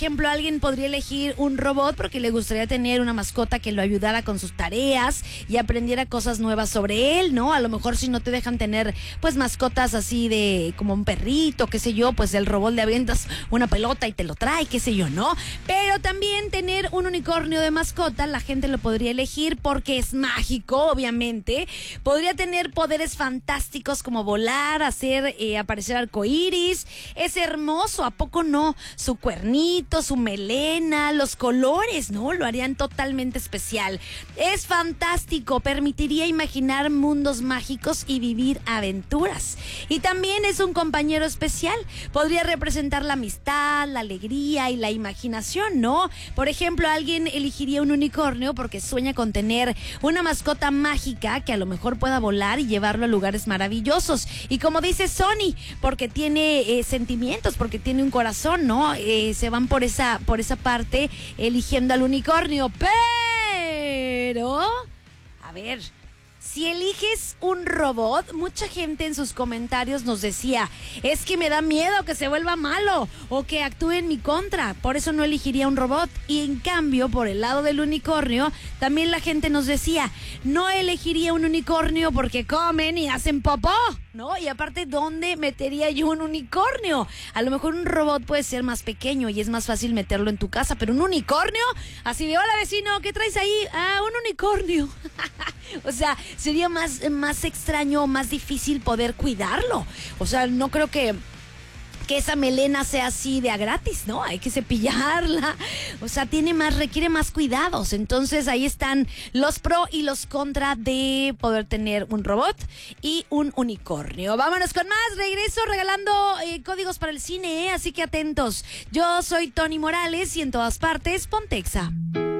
ejemplo, alguien podría elegir un robot porque le gustaría tener una mascota que lo ayudara con sus tareas y aprendiera cosas nuevas sobre él, ¿no? A lo mejor si no te dejan tener, pues, mascotas así de como un perrito, qué sé yo, pues el robot le avientas una pelota y te lo trae, qué sé yo, ¿no? Pero también tener un unicornio de mascota, la gente lo podría elegir porque es mágico, obviamente. Podría tener poderes fantásticos como volar, hacer aparecer arcoíris. Es hermoso, ¿a poco no? Su cuernito, su melena, los colores, ¿no? Lo harían totalmente especial. Es fantástico, permitiría imaginar mundos mágicos y vivir aventuras. Y también es un compañero especial. Podría representar la amistad, la alegría y la imaginación, ¿no? Por ejemplo, alguien elegiría un unicornio porque sueña con tener una mascota mágica que a lo mejor pueda volar y llevarlo a lugares maravillosos. Y como dice Sony, porque tiene sentimientos, porque tiene un corazón, ¿no? Se van por esa parte eligiendo al unicornio. Pero, a ver, si eliges un robot, mucha gente en sus comentarios nos decía, es que me da miedo que se vuelva malo o que actúe en mi contra, por eso no elegiría un robot. Y en cambio, por el lado del unicornio, también la gente nos decía, no elegiría un unicornio porque comen y hacen popó, ¿no? Y aparte, ¿dónde metería yo un unicornio? A lo mejor un robot puede ser más pequeño y es más fácil meterlo en tu casa, pero un unicornio, así de, hola vecino, ¿qué traes ahí? Ah, un unicornio. O sea, sería más extraño, más difícil poder cuidarlo. O sea, no creo que esa melena sea así de a gratis, ¿no? Hay que cepillarla. O sea, requiere más cuidados. Entonces, ahí están los pro y los contra de poder tener un robot y un unicornio. Vámonos con más. Regreso regalando códigos para el cine, ¿eh? Así que atentos. Yo soy Tony Morales y en todas partes, Pontexa.